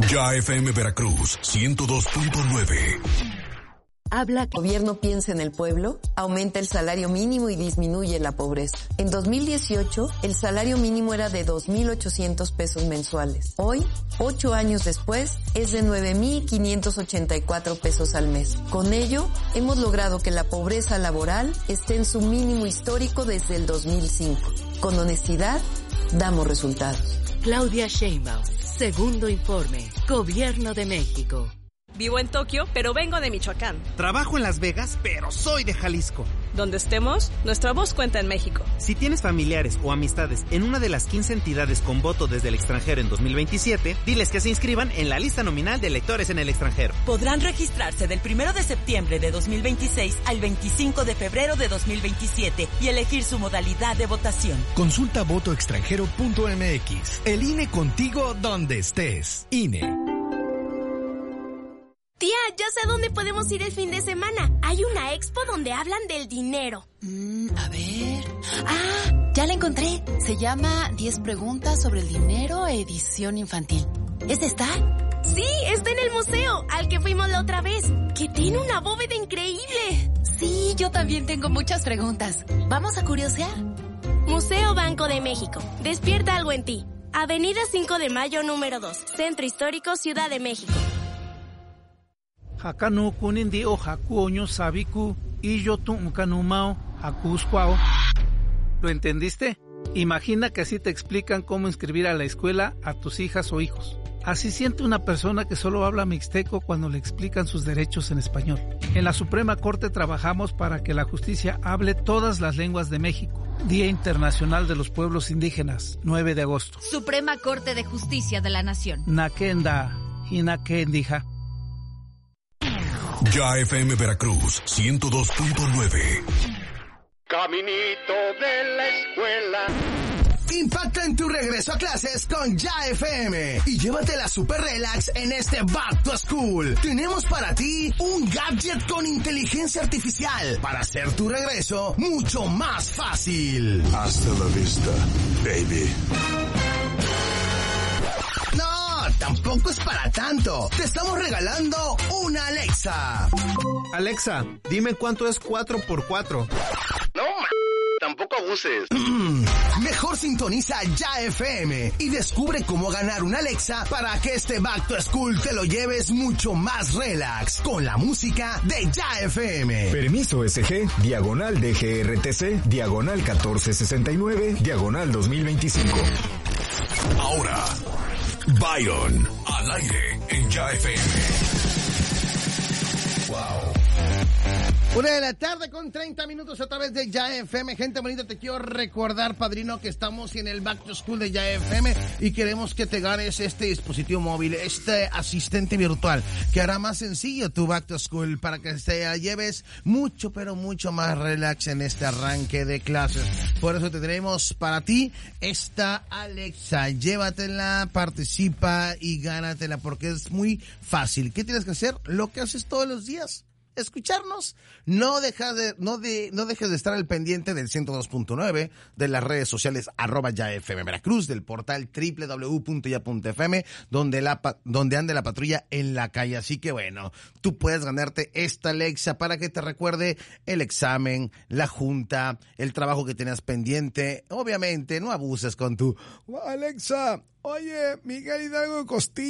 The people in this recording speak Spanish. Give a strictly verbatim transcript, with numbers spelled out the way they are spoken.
Ya F M Veracruz, ciento dos punto nueve. Habla que el gobierno piensa en el pueblo, aumenta el salario mínimo y disminuye la pobreza. En dos mil dieciocho, el salario mínimo era de dos mil ochocientos pesos mensuales. Hoy, ocho años después, es de nueve mil quinientos ochenta y cuatro pesos al mes. Con ello, hemos logrado que la pobreza laboral esté en su mínimo histórico desde el dos mil cinco. Con honestidad, damos resultados. Claudia Sheinbaum, segundo informe, Gobierno de México. Vivo en Tokio, pero vengo de Michoacán. Trabajo en Las Vegas, pero soy de Jalisco. Donde estemos, nuestra voz cuenta en México. Si tienes familiares o amistades en una de las quince entidades con voto desde el extranjero en dos mil veintisiete, diles que se inscriban en la lista nominal de electores en el extranjero. Podrán registrarse del primero de septiembre de dos mil veintiséis al veinticinco de febrero de dos mil veintisiete y elegir su modalidad de votación. Consulta voto extranjero punto m x. El I N E contigo donde estés. I N E. Tía, ya sé dónde podemos ir el fin de semana. Hay una expo donde hablan del dinero. Mm, a ver... ¡Ah! Ya la encontré. Se llama diez preguntas sobre el dinero, edición infantil. ¿Es esta? Sí, está en el museo, al que fuimos la otra vez. Que tiene una bóveda increíble. Sí, yo también tengo muchas preguntas. ¿Vamos a curiosear? Museo Banco de México. Despierta algo en ti. Avenida cinco de mayo, número dos. Centro Histórico, Ciudad de México. Hakanu kunindi o hakuoño sabiku y yo tu kanumao hakuskwao. ¿Lo entendiste? Imagina que así te explican cómo inscribir a la escuela a tus hijas o hijos. Así siente una persona que solo habla mixteco cuando le explican sus derechos en español. En la Suprema Corte trabajamos para que la justicia hable todas las lenguas de México. Día Internacional de los Pueblos Indígenas, nueve de agosto. Suprema Corte de Justicia de la Nación. Nakenda y Nakendija. Ya F M Veracruz, ciento dos punto nueve. Caminito de la escuela. Impacta en tu regreso a clases con Ya F M y llévatela super relax en este Back to School. Tenemos para ti un gadget con inteligencia artificial para hacer tu regreso mucho más fácil. Hasta la vista, baby. No, tampoco es para tanto. Te estamos regalando una Alexa. Alexa, dime cuánto es cuatro por cuatro. No, ma- tampoco abuses. Mejor sintoniza Ya F M y descubre cómo ganar una Alexa para que este Back to School te lo lleves mucho más relax con la música de Ya F M. Permiso S G, diagonal D G R T C, diagonal catorce sesenta y nueve, diagonal dos mil veinticinco. Ahora, Byron, al aire en Ya F M. Wow. Una de la tarde con treinta minutos a través de Ya F M. Gente bonita, te quiero recordar, padrino, que estamos en el Back to School de Ya F M y queremos que te ganes este dispositivo móvil, este asistente virtual, que hará más sencillo tu Back to School para que te lleves mucho, pero mucho más relax en este arranque de clases. Por eso te tenemos para ti esta Alexa. Llévatela, participa y gánatela porque es muy fácil. ¿Qué tienes que hacer? Lo que haces todos los días. Escucharnos, no dejas de, no de, no dejes de estar al pendiente del ciento dos punto nueve, de las redes sociales arroba ya F M Veracruz, del portal doble u doble u doble u punto ya punto f m, donde la, donde ande la patrulla en la calle. Así que bueno, tú puedes ganarte esta Alexa para que te recuerde el examen, la junta, el trabajo que tenías pendiente. Obviamente, no abuses con tu Alexa. Oye, Miguel Hidalgo Costilla.